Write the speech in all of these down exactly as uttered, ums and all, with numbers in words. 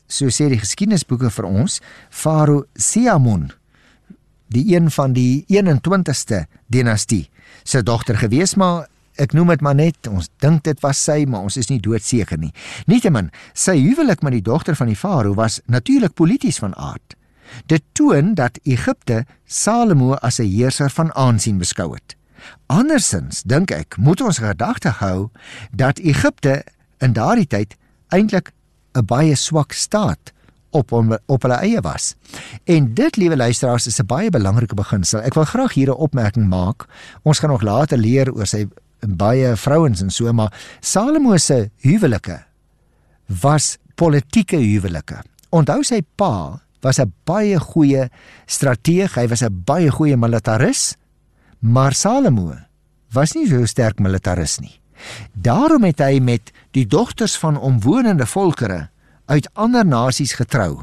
so sê die geskiedenisboeke vir ons, Farao Siamun, die een van die eenentwintigste dinastie, sy dogter gewees, maar ek noem dit maar net, ons dink dit was sy, maar ons is nie doodseker nie. Nietemin, sy huwelik met die dogter van die Farao was natuurlik polities van aard. Dit toon dat Egipte Salomo as 'n heerser van aansien beskou het. Andersins, dink ek, moet ons gedagte hou dat Egipte in daardie tyd eintlik 'n baie swak staat op, op hulle eie was. En dit, liewe luisteraars, is 'n baie belangrike beginsel. Ek wil graag hier 'n opmerking maak. Ons gaan nog later leer oor sy baie vrouens en so, maar Salomo se huwelike was politieke huwelike. Onthou, sy pa was 'n baie goeie strateeg, hy was 'n baie goeie militaris, maar Salomo was nie so sterk militaris nie. Daarom het hy met die dogters van omwonende volkere uit ander nasies getrou,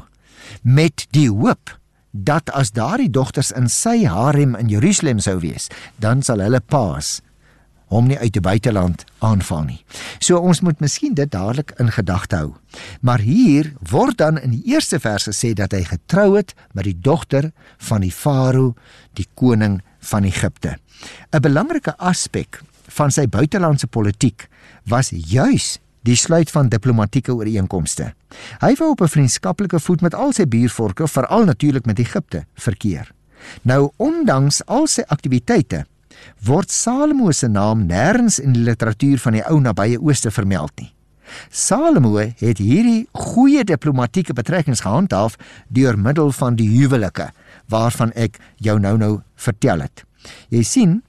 met die hoop dat as daardie dogters in sy harem in Jerusalem sou wees, dan sal hulle paas hom nie uit die buiteland aanval nie. So ons moet miskien dit dadelik in gedagte hou. Maar hier word dan in die eerste vers gesê dat hy getrou het met die dogter van die Farao, die koning van Egipte. 'n Belangrike aspek van sy buitelandse politiek was juis die sluit van diplomatieke ooreenkomste. Hy wou op 'n vriendskaplike voet met al sy buurvolke, veral natuurlik met Egipte, verkeer. Nou, ondanks al sy aktiwiteite, word Salomo se naam nêrens in die literatuur van die ou nabye ooste vermeld nie. Salomo het hierdie goeie diplomatieke betrekkings gehandhaaf deur middel van die huwelike, waarvan ek jou nou nou vertel het. Jy sien,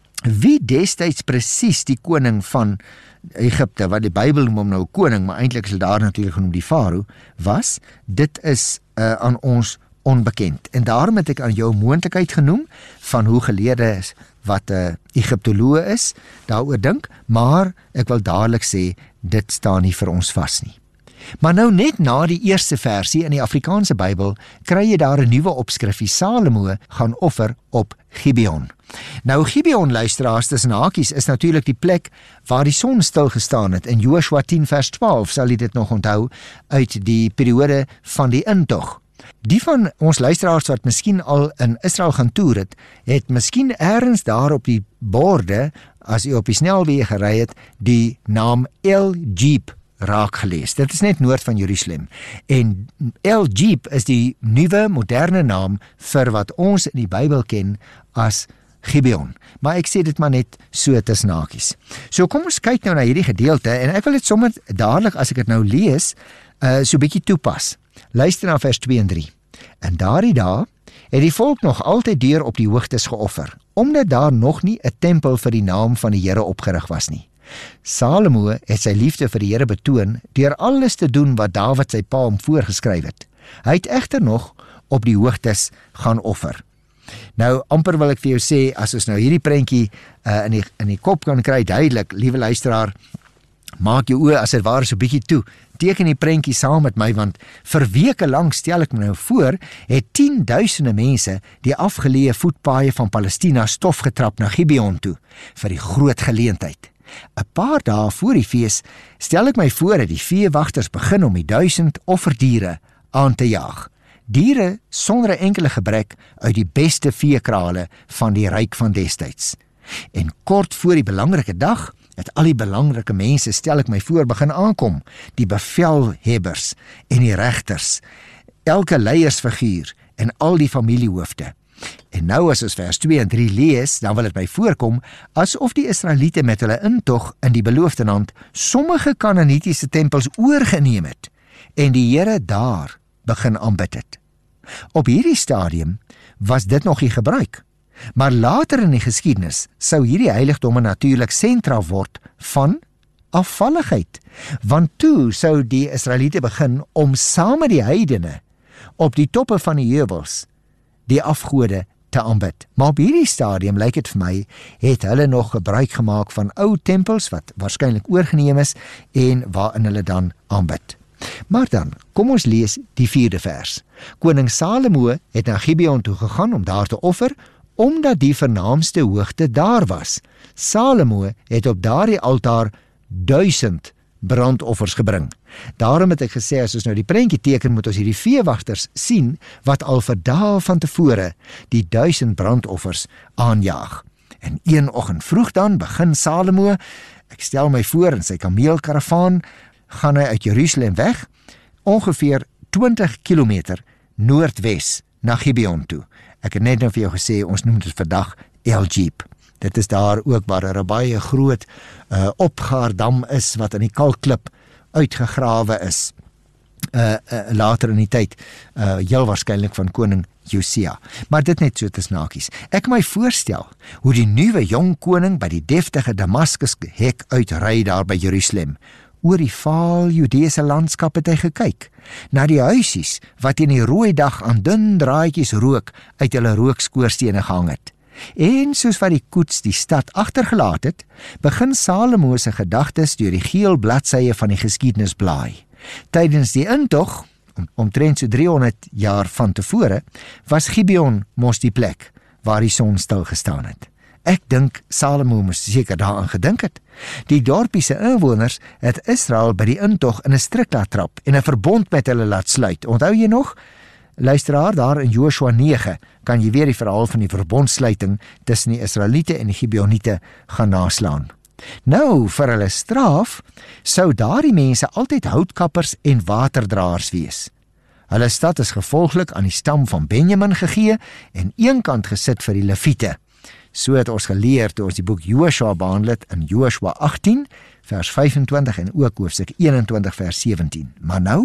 wie destyds presies die koning van Egipte, wat die Bybel noem hom nou koning, maar eintlik is hy daar natuurlik genoem die Farao, was, dit is uh, aan ons onbekend. En daarom het ek aan jou moontlikheid genoem van hoe geleerde is wat 'n uh, Egiptoloog is, daaroor dink, maar ek wil dadelik sê, dit staan nie vir ons vas nie. Maar nou net na die eerste versie in die Afrikaanse Bybel, kry jy daar 'n nuwe opskrifie. Salomo gaan offer op Gibeon. Nou Gibeon, luisteraars, tussen hakies, is natuurlik die plek waar die son stil gestaan het. In Joshua tien vers twaalf sal jy dit nog onthou uit die periode van die intog. Die van ons luisteraars wat miskien al in Israel gaan toer het, het miskien ergens daar op die borde, as jy op die snelweg gery het, die naam El Jeep raak gelees. Dit is net noord van Jerusalem. En El Jeep is die nuwe moderne naam vir wat ons in die Bybel ken as Gibeon. Maar ek sê dit maar net so tussen hakies. So kom ons kyk nou na hierdie gedeelte en ek wil dit sommer dadelik as ek dit nou lees, uh, so 'n bietjie toepas. Luister na vers twee en drie. In daardie dae het die volk nog altyd deur op die hoogtes geoffer, omdat daar nog nie 'n tempel vir die naam van die Here opgerig was nie. Salomo het sy liefde vir die Here betoon deur alles te doen wat Dawid sy pa hom voorgeskryf het. Hy het egter nog op die hoogtes gaan offer. Nou, amper wil ek vir jou sê, as ons nou hierdie prentjie uh, in die in die kop kan kry, duidelik, liewe luisteraar, maak jou oë as dit ware so bietjie toe, teken die prentjie saam met my, want vir weke lank, stel ek my nou voor, het tienduisende mense die afgeleë voetpaaie van Palestina stof getrap na Gibeon toe, vir die groot geleentheid. 'n Paar dae voor die fees stel ek my voor dat die veewagters begin om die duisend offerdiere aan te jaag. Diere sonder 'n enkele gebrek uit die beste veekrale van die ryk van destyds. En kort voor die belangrike dag het al die belangrike mense, stel ek my voor, begin aankom, die bevelhebbers en die regters, elke leiersfiguur en al die familiehoofde. En nou as ons vers twee en drie lees, dan wil dit my voorkom asof die Israeliete met hulle intog in die beloofde land sommige Kanaanitiese tempels oorgeneem het en die Here daar begin aanbid het. Op hierdie stadium was dit nog nie gebruik, maar later in die geskiedenis sou hierdie heiligdomme natuurlik sentra word van afvalligheid, want toe sou die Israeliete begin om saam met die heidene op die toppe van die heuwels die afgode te aanbid. Maar op hierdie stadium, lyk dit vir my, het hulle nog gebruik gemaak van ou tempels wat waarskynlik oorgeneem is en waarin hulle dan aanbid. Maar dan, kom ons lees die vierde vers. Koning Salomo het na Gibeon toe gegaan om daar te offer, omdat die vernaamste hoogte daar was. Salomo het op daardie altaar duisend brandoffers gebring. Daarom het ek gesê, as ons nou die prentjie teken, moet ons hierdie veewagters sien, wat al vir dae van tevore die duisend brandoffers aanjaag. En een oggend vroeg dan begin Salomo, ek stel my voor in sy kameelkaravaan, gaan hy uit Jerusalem weg, ongeveer twintig kilometer noordwes na Gibeon toe. Ek het net nou vir jou gesê, ons noem dit vandag El-Jeep. Dit is daar ook waar er 'n baie groot uh, opgaardam is, wat in die kalkklip uitgegrawe is. Uh, uh, later in die tyd, uh, heel waarskynlik van koning Josia. Maar dit net so te snakies. Ek kan my voorstel hoe die nuwe jong koning by die deftige Damaskus hek uitry daar by Jerusalem. Oor die vaal Judeese landskap het hy gekyk, na die huisies wat in die rooi dag aan dun draadjies rook uit hulle rookskoorstene gehang het. En soos wat die koets die stad agtergelaat het, begin Salomo se gedagtes deur die geel bladsye van die geskiedenis blaai. Tydens die intog, om, omtrent so driehonderd jaar van tevore, was Gibeon mos die plek waar die son stil gestaan het. Ek dink Salomo moes seker daaraan gedink het. Die dorpie se inwoners het Israel by die intog in 'n stryk laat trap en 'n verbond met hulle laat sluit. Onthou jy nog? Luisteraar, daar in Joshua nege kan jy weer die verhaal van die verbondsluiting tussen die Israeliete en die Gibeoniete gaan naslaan. Nou, vir hulle straf, sou daardie mense altyd houtkappers en waterdraers wees. Hulle stad is gevolglik aan die stam van Benjamin gegee en eenkant gesit vir die Lewiete. So het ons geleer toe ons die boek Joshua behandel het in Joshua agttien vers vyfentwintig en ook hoofstuk eenentwintig vers sewentien. Maar nou,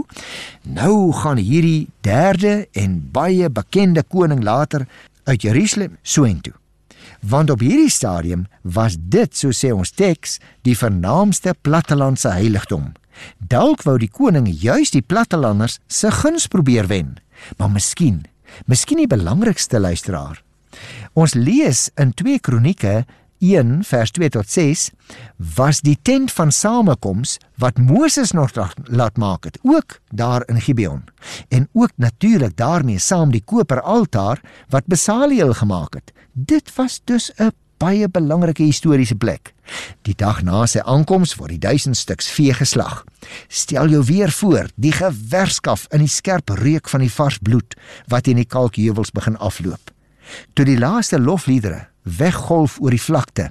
nou gaan hierdie derde en baie bekende koning later uit Jerusalem soontoe. Want op hierdie stadium was dit, so sê ons teks, die vernaamste plattelandse heiligdom. Dalk wou die koning juis die plattelanders se guns probeer wen, maar miskien, miskien die belangrikste luisteraar. Ons lees in twee Kronieke een vers twee tot ses, was die tent van samekoms wat Moses nog laat maak het, ook daar in Gibeon, en ook natuurlik daarmee saam die koper altaar wat Besaliel gemaak het. Dit was dus 'n baie belangrike historiese plek. Die dag na sy aankoms word die duisend stuks vee geslag. Stel jou weer voor, die gewerskaf in die skerp reuk van die vars bloed wat in die kalkheuwels begin afloop. Toe die laaste lofliedere weggolf oor die vlakte,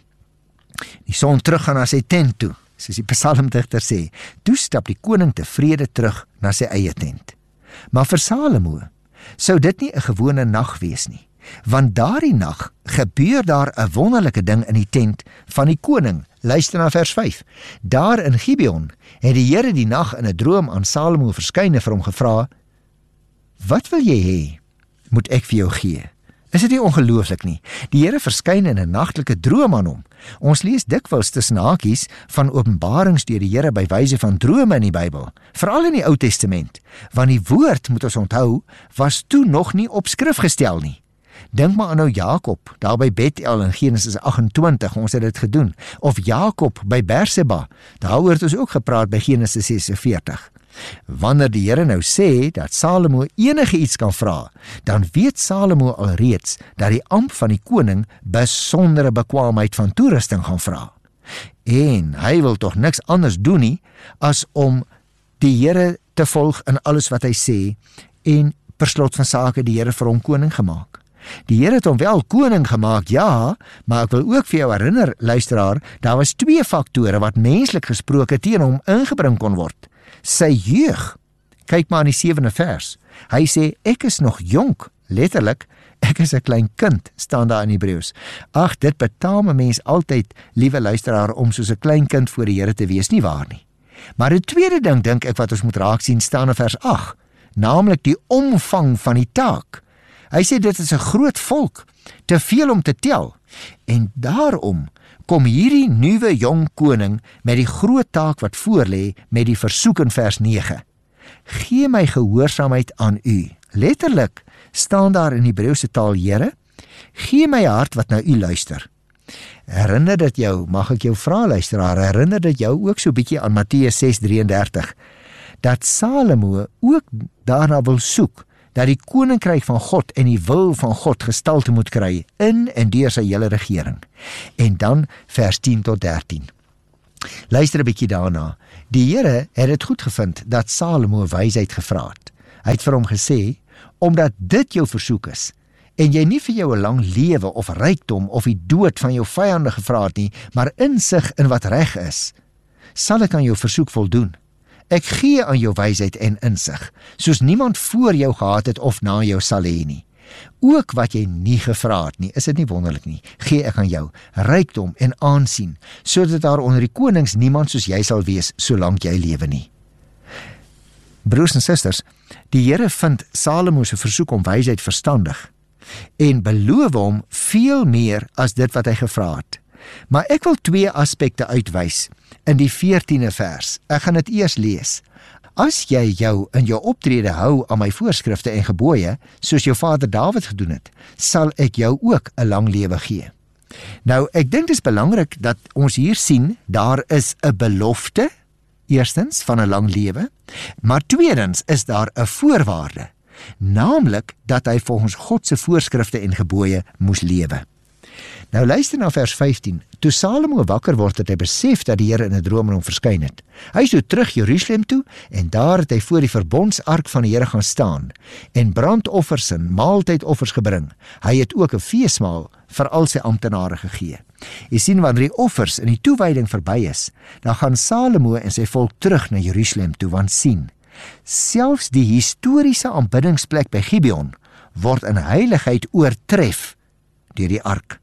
die son teruggaan na sy tent toe, soos die psalmdigter sê, toe stap die koning tevrede terug na sy eie tent. Maar vir Salomo sou dit nie 'n gewone nag wees nie, want daardie nag gebeur daar 'n wonderlike ding in die tent van die koning. Luister na vers vyf. Daar in Gibeon het die Here die nag in 'n droom aan Salomo verskyn en vir hom gevra, "Wat wil jy hê, moet ek vir jou gee?" Is dit nie ongelooflik nie? Die Here verskyn in 'n nagtelike droom aan hom. Ons lees dikwels tussen hakies van openbarings deur die Here by wyse van drome in die Bybel, veral in die Ou Testament, want die woord, moet ons onthou, was toe nog nie op skrif gestel nie. Dink maar aan nou Jakob, daar by Bethel in Genesis agt en twintig, ons het dit gedoen, of Jakob by Berseba, daaroor het ons ook gepraat by Genesis ses en veertig. Wanneer die Here nou sê dat Salomo enige iets kan vra, dan weet Salomo alreeds dat die amp van die koning besondere bekwaamheid van toerusting gaan vra. En hy wil tog niks anders doen nie as om die Here te volg in alles wat hy sê en per slot van sake die Here vir hom koning gemaak. Die Here het hom wel koning gemaak, ja, maar ek wil ook vir jou herinner, luisteraar, daar was twee faktore wat menslik gesproke teen hom ingebring kon word. Sy jeug. Kyk maar in die sewende vers. Hy sê, ek is nog jonk, letterlik, ek is 'n klein kind, staan daar in Hebreëus. Ag, dit betaam 'n mens altyd, liewe luisteraar, om soos 'n klein kind voor die Here te wees, nie waar nie. Maar die tweede ding, dink ek, wat ons moet raak sien, staan in vers agt, naamlik die omvang van die taak. Hy sê dit is 'n groot volk, te veel om te tel, en daarom kom hierdie nuwe jong koning met die groot taak wat voorlê met die versoek in vers nege. Gee my gehoorsaamheid aan u. Letterlik staan daar in Hebreëse taal, Here, gee my hart wat na u luister. Herinner dit jou, mag ek jou vra, luisteraar, herinner dit jou ook so bietjie aan Matteus ses drieëndertig, dat Salomo ook daarna wil soek, dat die koninkryk van God en die wil van God gestalte moet kry in en deur sy hele regering. En dan vers tien tot dertien. Luister 'n bietjie daarna. Die Here het dit goed gevind dat Salomo wysheid gevra het. Hy het vir hom gesê, omdat dit jou versoek is, en jy nie vir jou 'n lang lewe of rykdom of die dood van jou vyande gevra het nie, maar insig in wat reg is, sal ek aan jou versoek voldoen. Ek gee aan jou wysheid en insig, soos niemand voor jou gehad het of na jou sal hê nie. Ook wat jy nie gevra het nie, is dit nie wonderlik nie, gee ek aan jou, rykdom en aansien, sodat daar onder die konings niemand soos jy sal wees, solank jy lewe nie. Broers en susters, die Here vind Salomo se versoek om wysheid verstandig, en beloof hom veel meer as dit wat hy gevra het. Maar ek wil twee aspekte uitwys in die veertiende vers. Ek gaan dit eers lees. As jy jou in jou optrede hou aan my voorskrifte en gebooie, soos jou vader Dawid gedoen het, sal ek jou ook 'n lang lewe gee. Nou, ek dink dit is belangrik dat ons hier sien, daar is 'n belofte, eerstens, van 'n lang lewe, maar tweedens is daar 'n voorwaarde, naamlik dat hy volgens God se voorskrifte en gebooie moes lewe. Nou luister na vers vyftien. Toe Salomo wakker word, het hy besef dat die Here in 'n droom aan hom verskyn het. Hy is toe terug Jerusalem toe en daar het hy voor die verbondsark van die Here gaan staan en brandoffers en maaltydoffers gebring. Hy het ook 'n feesmaal vir al sy amptenare gegee. Jy sien, wanneer die offers en die toewyding verby is, dan gaan Salomo en sy volk terug na Jerusalem toe, want sien, selfs die historiese aanbiddingsplek by Gibeon word in heiligheid oortref deur die ark.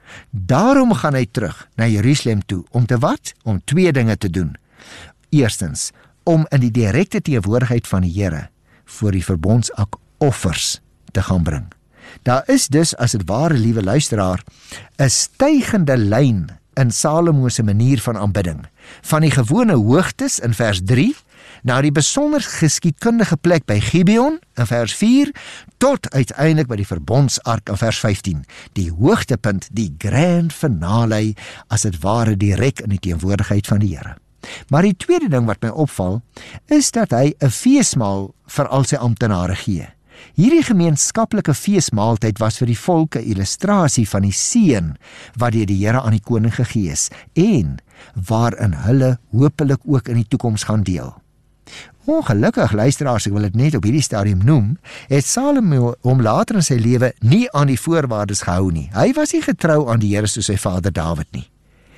Daarom gaan hy terug na Jerusalem toe, om te wat? Om twee dinge te doen. Eerstens, om in die direkte teenwoordigheid van die Here voor die verbondsark offers te gaan bring. Daar is dus, as het ware, liewe luisteraar, 'n stygende lyn in Salomo se manier van aanbidding, van die gewone hoogtes in vers drie, na die besonder geskiedkundige plek by Gibeon in vers vier, tot uiteindelik by die verbondsark in vers vyftien. Die hoogtepunt, die grand finale, as het ware direk in die teenwoordigheid van die Here. Maar die tweede ding wat my opval, is dat hy 'n feesmaal vir al sy amptenare gee. Hierdie gemeenskaplike feesmaaltyd was vir die volk 'n illustrasie van die seën wat deur die Here aan die koning gegee is, en waarin hulle hopelik ook in die toekoms gaan deel. Ongelukkig, luisteraars, ek wil dit net op hierdie stadium noem, het Salomo hom later in sy lewe nie aan die voorwaardes gehou nie. Hy was nie getrou aan die Here soos sy vader Dawid nie.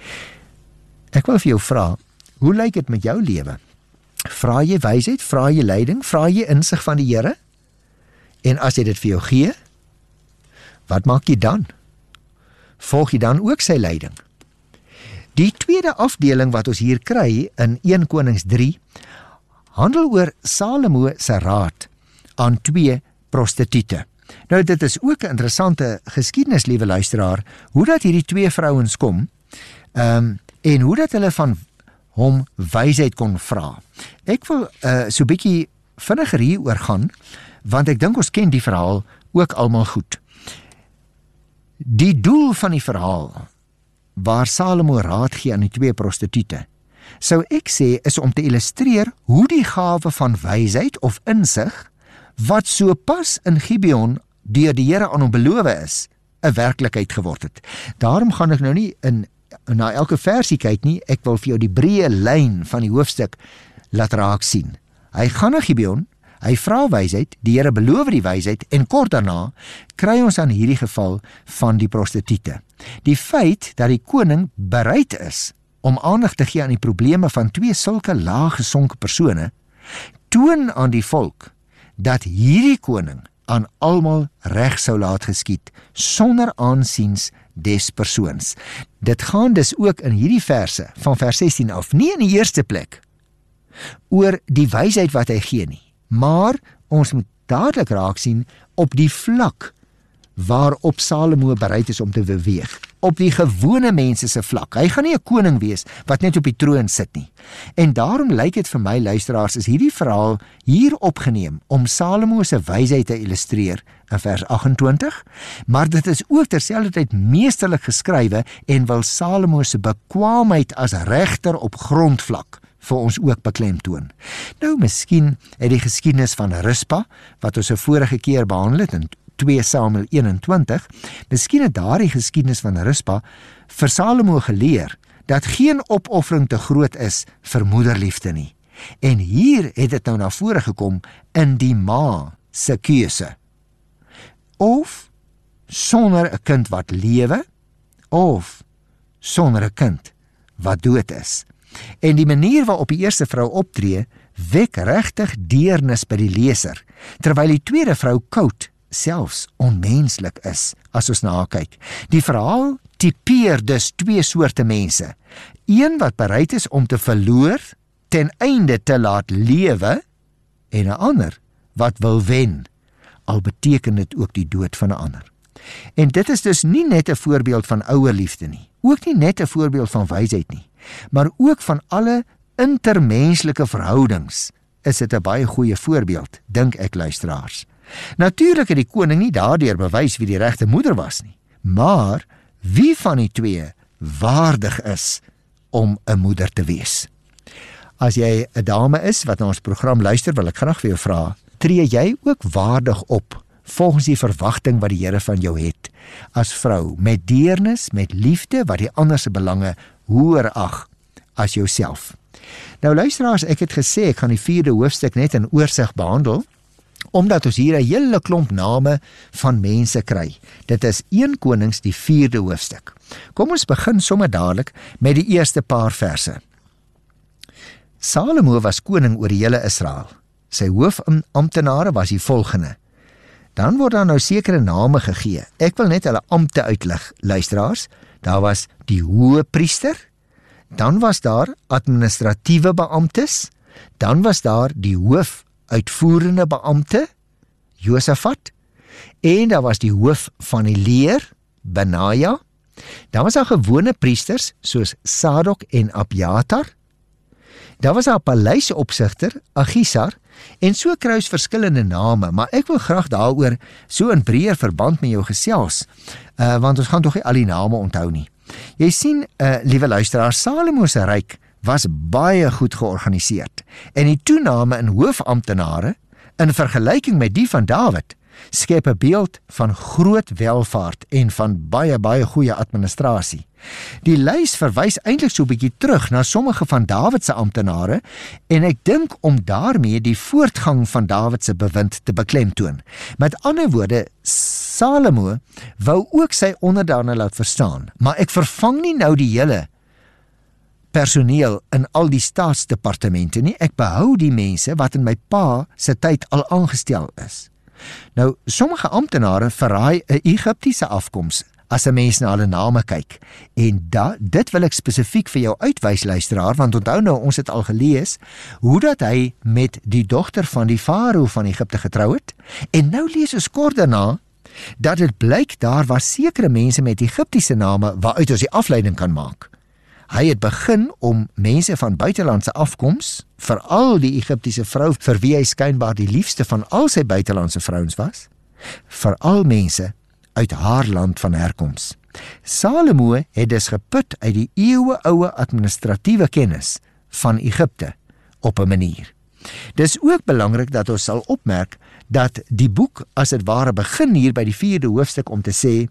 Ek wil vir jou vra, hoe lyk dit met jou lewe? Vra jy wysheid, vra jy leiding, vra jy insig van die Here? En as hy dit vir jou gee, wat maak jy dan? Volg jy dan ook sy leiding? Die tweede afdeling wat ons hier kry in Eerste Konings drie, handel oor Salomo se raad aan twee prostituie. Nou, dit is ook 'n interessante geskiedenis, liewe luisteraar, hoe dat hierdie twee vrouens kom, um, en hoe dat hulle van hom wysheid kon vra. Ek wil uh, so 'n bietjie vinniger hier oor gaan, want ek dink ons ken die verhaal ook almal goed. Die doel van die verhaal, waar Salomo raad gee aan die twee prostituie, sou ek sê is om te illustreer hoe die gawe van wysheid of insig, wat so pas in Gibeon deur die Here aan hom beloof is, 'n werklikheid geword het. Daarom gaan ek nou nie in na elke versie kyk nie, ek wil vir jou die breë lyn van die hoofstuk laat raak sien. Hy gaan na Gibeon, hy vra wysheid, die Here beloof die wysheid, en kort daarna kry ons aan hierdie geval van die prostituie. Die feit dat die koning bereid is om aandag te gee aan die probleme van twee sulke laaggesonke persone, toon aan die volk dat hierdie koning aan almal reg sou laat geskied, sonder aansiens des persoons. Dit gaan dus ook in hierdie verse van vers sestien af, nie in die eerste plek oor die wysheid wat hy gee nie, maar ons moet dadelik raak sien op die vlak waarop Salomo bereid is om te beweeg, op die gewone mense se vlak. Hy gaan nie 'n koning wees wat net op die troon sit nie. En daarom lyk dit vir my, luisteraars, is hierdie verhaal hier opgeneem om Salomo se wysheid te illustreer in vers agt en twintig, maar dit is ook terselfdertyd meesterlik geskrywe en wil Salomo se bekwaamheid as regter op grondvlak vir ons ook beklemtoon. Nou, miskien het die geskiedenis van Rispa, wat ons 'n vorige keer behandel het in twee Samuel eenentwintig, miskien het daardie geskiedenis van Rispa vir Salomo geleer dat geen opoffering te groot is vir moederliefde nie. En hier het dit nou na vore gekom in die ma se keuse. Of sonder 'n kind wat lewe, of sonder 'n kind wat dood is. En die manier waarop die eerste vrou optree, wek regtig deernis by die leser, terwyl die tweede vrou koud, selfs onmenslik is, as ons na haar kyk. Die verhaal typeer dus twee soorte mense. Een wat bereid is om te verloor, ten einde te laat lewe, en 'n ander wat wil wen, al beteken dit ook die dood van 'n ander. En dit is dus nie net 'n voorbeeld van ouerliefde nie, ook nie net 'n voorbeeld van wysheid nie, maar ook van alle intermenslike verhoudings is dit 'n baie goeie voorbeeld, dink ek luisteraars. Natuurlik het die koning nie daardeur bewys wie die regte moeder was nie, maar wie van die twee waardig is om 'n moeder te wees. As jy 'n dame is wat na ons program luister, wil ek graag vir jou vra, tree jy ook waardig op volgens die verwagting wat die Here van jou het as vrou, met deernis, met liefde wat die ander se belange hoër ag as jouself. Nou luisteraars, ek het gesê ek gaan die vierde hoofstuk net in oorsig behandel, omdat ons hier 'n hele klomp name van mense kry. Dit is Eerste Konings die vierde hoofstuk. Kom ons begin sommer dadelik met die eerste paar verse. Salomo was koning oor die hele Israel. Sy hoofamptenare was die volgende. Dan word daar nou sekere name gegee. Ek wil net hulle ampte uitlig, luisteraars. Daar was die hoëpriester, dan was daar administratiewe beamptes, dan was daar die hoof uitvoerende beampte, Josafat, en daar was die hoof van die leer, Benaja, dan was daar gewone priesters, soos Sadok en Abjatar, dan was daar paleisopsigter, Agisar, en so kry ons verskillende name, maar ek wil graag daaroor so in breër verband met jou gesels, uh, want ons gaan tog nie al die name onthou nie. Jy sien, uh, liewe luisteraar, Salomo se ryk was baie goed georganiseerd, en die toename in hoofamptenare, in vergelyking met die van Dawid, skep 'n beeld van groot welvaart en van baie, baie goeie administrasie. Die lys verwys eintlik so 'n bietjie terug na sommige van Dawid se amptenare, en ek dink om daarmee die voortgang van Dawid se bewind te beklemtoon. Met ander woorde, Salomo wou ook sy onderdane laat verstaan, maar ek vervang nie nou die hele personeel in al die staatsdepartemente nie, ek behou die mense wat in my pa se tyd al aangestel is. Nou, sommige amptenare verraai 'n Egiptiese afkoms as 'n mens na hulle name kyk, en da, dit wil ek spesifiek vir jou uitwys, luisteraar, want onthou nou, ons het al gelees, hoe dat hy met die dogter van die farao van Egipte getrou het, en nou lees ons kort daarna, dat dit blyk daar was sekere mense met Egiptiese name, waaruit ons die afleiding kan maak. Hy het begin om mense van buitelandse afkoms, veral die Egiptiese vrou vir wie hy skynbaar die liefste van al sy buitelandse vrouens was, veral mense uit haar land van herkoms. Salomo het dus geput uit die eeueoue administratiewe kennis van Egipte op 'n manier. Dis ook belangrik dat ons sal opmerk dat die boek as dit ware begin hier by die vierde hoofstuk om te sê,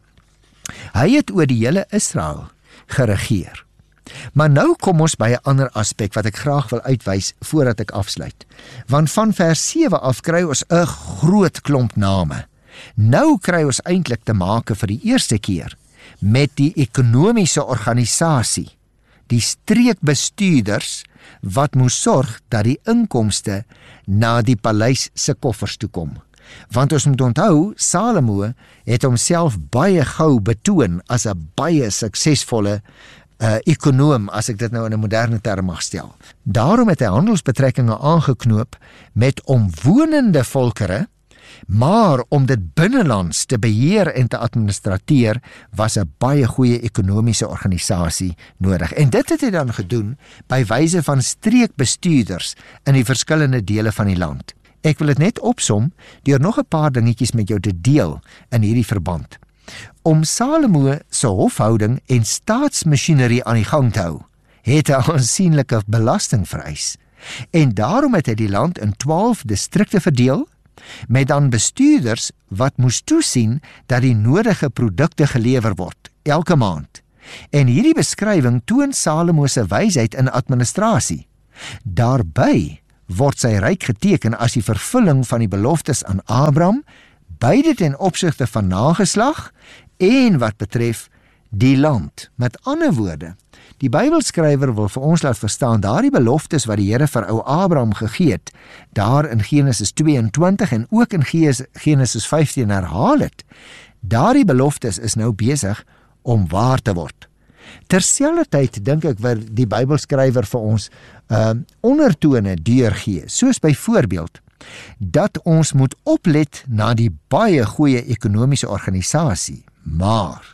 hy het oor die hele Israel geregeer. Maar nou kom ons by 'n ander aspek wat ek graag wil uitwys voordat ek afsluit. Want van vers sewe af kry ons 'n groot klomp name. Nou kry ons eintlik te make vir die eerste keer met die ekonomiese organisasie, die streekbestuurders wat moes sorg dat die inkomste na die paleis se koffers toe kom. Want ons moet onthou, Salomo het homself baie gou betoon as 'n baie suksesvolle Uh, ekonoom, as ek dit nou in 'n moderne term mag stel. Daarom het hy handelsbetrekkinge aangeknoop met omwonende volkere, maar om dit binnelands te beheer en te administreer, was 'n baie goeie ekonomiese organisasie nodig. En dit het hy dan gedoen by wyse van streekbestuurders in die verskillende dele van die land. Ek wil dit net opsom deur nog 'n paar dingetjies met jou te deel in hierdie verband. Om Salomo se hofhouding en staatsmasjinerie aan die gang te hou, het hy 'n aansienlike belasting vereis. En daarom het hy die land in twaalf distrikte verdeel, met dan bestuurders wat moes toesien dat die nodige produkte gelewer word, elke maand. En hierdie beskrywing toon Salomo se wysheid in administrasie. Daarby word sy ryk geteken as die vervulling van die beloftes aan Abraham, beide ten opsigte van nageslag en wat betref die land. Met ander woorde, die Bybelskrywer wil vir ons laat verstaan, daardie beloftes wat die Here vir ou Abraham gegee het, daar in Genesis tweeëntwintig en ook in Genesis vyftien herhaal het, daardie beloftes is nou besig om waar te word. Terselfdertyd dink ek wat die Bybelskrywer vir ons uh, ondertone deurgee, soos byvoorbeeld, dat ons moet oplet na die baie goeie ekonomiese organisasie, maar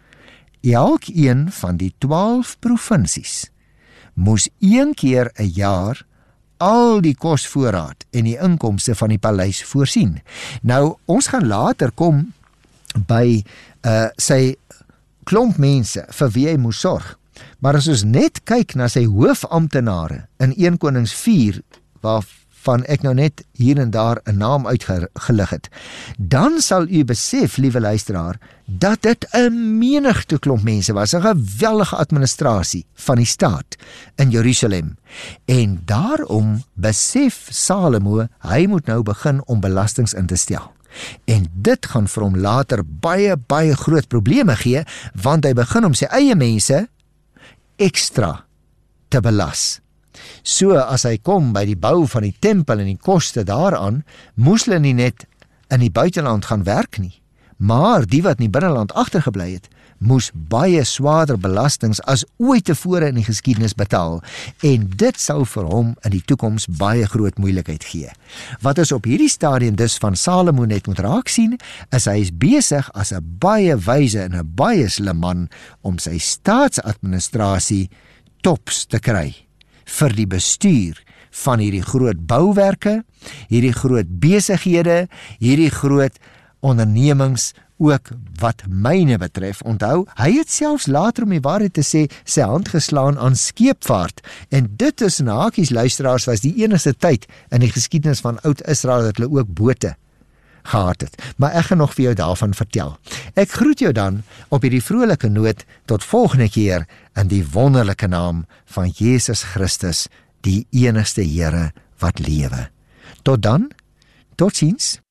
elkeen van die twaalf provinsies moes een keer 'n jaar al die kosvoorraad en die inkomste van die paleis voorsien. Nou, ons gaan later kom by uh, sy klomp mense vir wie hy moes sorg. Maar as ons net kyk na sy hoofamptenare in een Konings vier, waarvan ek nou net hier en daar 'n naam uitgelig het, dan sal u besef, liewe luisteraar, dat dit 'n menigte klomp mense was, 'n geweldige administrasie van die staat in Jerusalem. En daarom besef Salomo, hy moet nou begin om belastings in te stel. En dit gaan vir hom later baie, baie groot probleme gee, want hy begin om sy eie mense ekstra te belas. So as hy kom by die bou van die tempel en die koste daaraan, moes hulle nie net in die buiteland gaan werk nie, maar die wat in die binneland agtergebly het, moes baie swaarder belastings as ooit tevore in die geskiedenis betaal, en dit sou vir hom in die toekoms baie groot moeilikheid gee. Wat ons op hierdie stadium dus van Salomo net moet raak sien, is hy is besig as 'n baie wyse en 'n baie slim man om sy staatsadministrasie tops te kry vir die bestuur van hierdie groot bouwerke, hierdie groot besighede, hierdie groot ondernemings, ook wat myne betref. Onthou, hy het selfs later, om die waarheid te sê, sy hand geslaan aan skeepvaart, en dit is in hakies luisteraars was die enigste tyd in die geskiedenis van Oud-Israel dat hulle ook bote gehad het. Maar ek gaan nog vir jou daarvan vertel. Ek groet jou dan op hierdie vrolike noot tot volgende keer in die wonderlike naam van Jesus Christus, die enigste Here wat lewe. Tot dan, tot ziens.